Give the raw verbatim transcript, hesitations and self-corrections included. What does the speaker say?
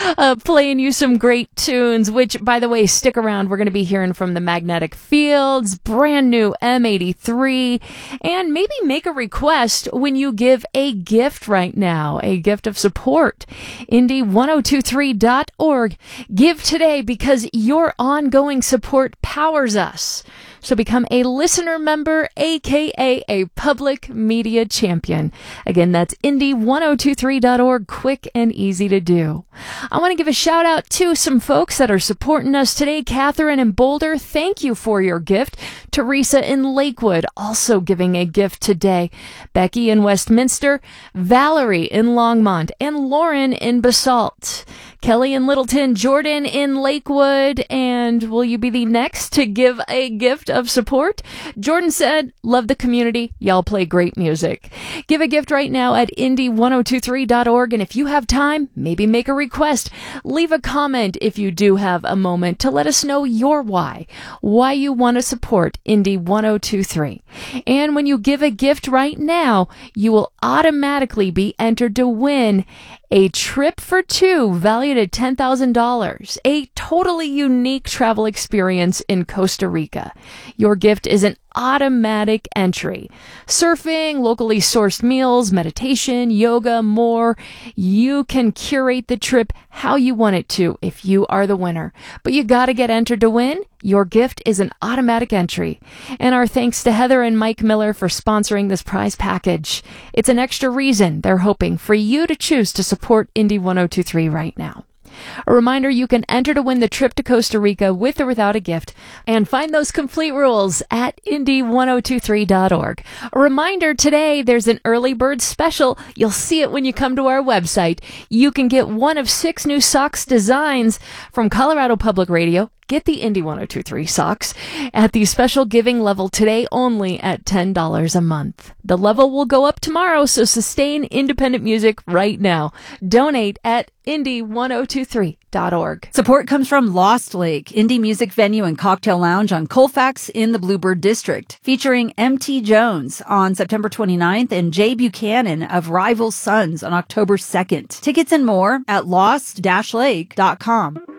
uh, playing you some great tunes, which, by the way, stick around. We're going to be hearing from the Magnetic Fields, brand new M eighty-three, and maybe make a request when you give a gift right now, a gift of support. Indy ten twenty-three dot org. Give today because your ongoing support powers us. So become a listener member, aka a public media champion. Again, that's Indy ten twenty-three dot org, quick and easy to do. I want to give a shout out to some folks that are supporting us today. Catherine in Boulder, thank you for your gift. Teresa in Lakewood, also giving a gift today. Becky in Westminster, Valerie in Longmont, and Lauren in Basalt. Kelly in Littleton, Jordan in Lakewood, and will you be the next to give a gift of support? Jordan said, love the community. Y'all play great music. Give a gift right now at Indy ten twenty-three dot org, and if you have time, maybe make a request. Leave a comment if you do have a moment to let us know your why, why you want to support Indy ten twenty-three. And when you give a gift right now, you will automatically be entered to win a trip for two valued at ten thousand dollars, a totally unique travel experience in Costa Rica. Your gift is an automatic entry. Surfing, locally sourced meals, meditation, yoga, more. You can curate the trip how you want it to if you are the winner. But you gotta get entered to win. Your gift is an automatic entry. And our thanks to Heather and Mike Miller for sponsoring this prize package. It's an extra reason they're hoping for you to choose to support Indy ten twenty-three right now. A reminder, you can enter to win the trip to Costa Rica with or without a gift, and find those complete rules at Indy ten twenty-three dot org. A reminder, today there's an early bird special. You'll see it when you come to our website. You can get one of six new socks designs from Colorado Public Radio. Get the Indy ten twenty-three socks at the special giving level today, only at ten dollars a month. The level will go up tomorrow, so sustain independent music right now. Donate at Indy ten twenty-three dot org. Support comes from Lost Lake, indie music venue and cocktail lounge on Colfax in the Bluebird District, featuring M T Jones on September twenty-ninth and Jay Buchanan of Rival Sons on October second. Tickets and more at lost dash lake dot com.